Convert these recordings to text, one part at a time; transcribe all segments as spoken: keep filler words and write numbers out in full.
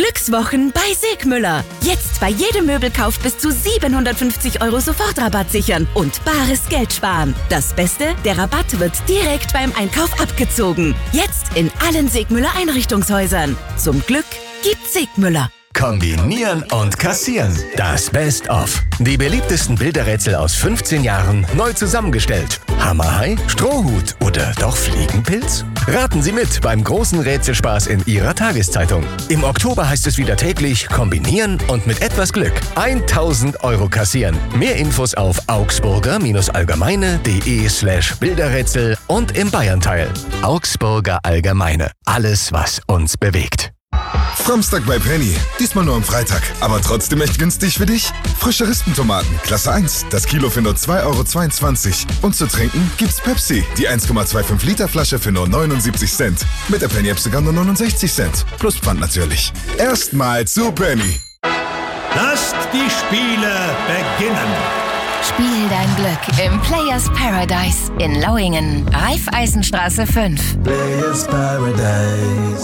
Glückswochen bei Segmüller. Jetzt bei jedem Möbelkauf bis zu siebenhundertfünfzig Euro Sofortrabatt sichern und bares Geld sparen. Das Beste, der Rabatt wird direkt beim Einkauf abgezogen. Jetzt in allen Segmüller Einrichtungshäusern. Zum Glück gibt's Segmüller. Kombinieren und kassieren. Das Best-of. Die beliebtesten Bilderrätsel aus fünfzehn Jahren neu zusammengestellt. Hammerhai, Strohhut oder doch Fliegenpilz? Raten Sie mit beim großen Rätselspaß in Ihrer Tageszeitung. Im Oktober heißt es wieder täglich kombinieren und mit etwas Glück tausend Euro kassieren. Mehr Infos auf augsburger-allgemeine.de slash Bilderrätsel und im Bayernteil. Augsburger Allgemeine. Alles, was uns bewegt. Samstag bei Penny. Diesmal nur am Freitag. Aber trotzdem echt günstig für dich. Frische Rispentomaten, Klasse eins. Das Kilo für nur zwei Euro zweiundzwanzig. Und zu trinken gibt's Pepsi. Die eins Komma fünfundzwanzig Liter Flasche für nur neunundsiebzig Cent. Mit der Penny App sogar nur neunundsechzig Cent. Plus Pfand natürlich. Erstmal zu Penny. Lasst die Spiele beginnen. Spiel dein Glück im Players Paradise in Lauingen. Raiffeisenstraße fünf. Players Paradise.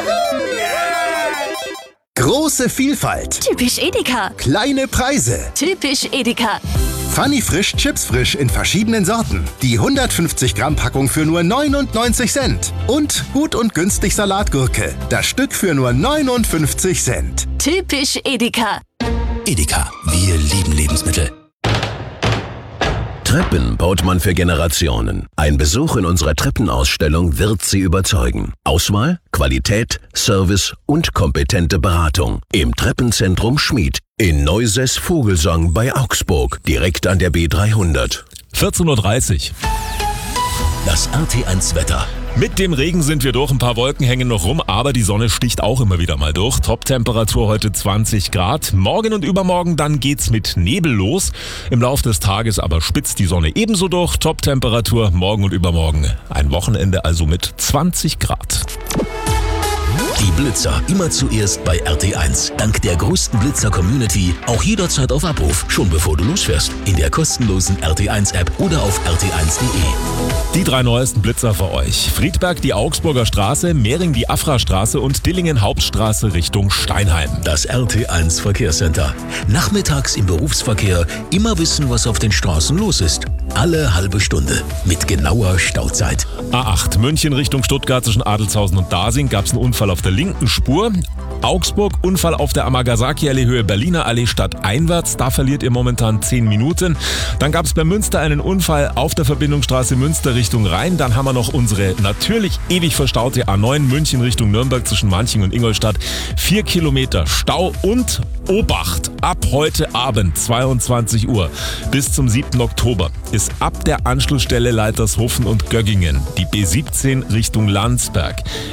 Große Vielfalt. Typisch Edeka. Kleine Preise. Typisch Edeka. Funny Frisch Chips Frisch in verschiedenen Sorten. Die hundertfünfzig Gramm Packung für nur neunundneunzig Cent. Und gut und günstig Salatgurke. Das Stück für nur neunundfünfzig Cent. Typisch Edeka. Edeka, wir lieben Lebensmittel. Treppen baut man für Generationen. Ein Besuch in unserer Treppenausstellung wird Sie überzeugen. Auswahl, Qualität, Service und kompetente Beratung. Im Treppenzentrum Schmied. In Neuses Vogelsang bei Augsburg. Direkt an der B dreihundert. vierzehn Uhr dreißig. Das R T eins Wetter. Mit dem Regen sind wir durch, ein paar Wolken hängen noch rum, aber die Sonne sticht auch immer wieder mal durch. Top-Temperatur heute zwanzig Grad. Morgen und übermorgen dann geht's mit Nebel los. Im Laufe des Tages aber spitzt die Sonne ebenso durch. Top-Temperatur morgen und übermorgen. Ein Wochenende also mit zwanzig Grad. Die Blitzer immer zuerst bei R T eins. Dank der größten Blitzer-Community auch jederzeit auf Abruf, schon bevor du losfährst. In der kostenlosen R T eins App oder auf r t eins punkt de. Die drei neuesten Blitzer für euch. Friedberg die Augsburger Straße, Mehring die Afra-Straße und Dillingen Hauptstraße Richtung Steinheim. Das R T eins Verkehrscenter. Nachmittags im Berufsverkehr immer wissen, was auf den Straßen los ist. Alle halbe Stunde mit genauer Stauzeit. A acht München Richtung Stuttgart zwischen Adelshausen und Dasing gab es einen Unfall auf der linken Spur. Augsburg, Unfall auf der Amagasaki-Allee Höhe Berliner Allee stadteinwärts. Da verliert ihr momentan zehn Minuten. Dann gab es bei Münster einen Unfall auf der Verbindungsstraße Münster Richtung Rhein. Dann haben wir noch unsere natürlich ewig verstaute A neun München Richtung Nürnberg zwischen Manching und Ingolstadt. Vier Kilometer Stau und Obacht. Ab heute Abend, zweiundzwanzig Uhr bis zum siebten Oktober, ist ab der Anschlussstelle Leitershofen und Göggingen die B siebzehn Richtung Landsberg